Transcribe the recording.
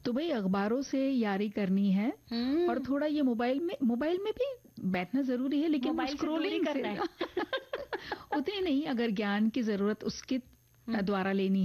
तो भाई अखबारों से यारी करनी है और थोड़ा ये मोबाइल में भी बैठना जरूरी है, लेकिन स्क्रोलिंग करना है उतनी नहीं, अगर ज्ञान की जरूरत उसके द्वारा लेनी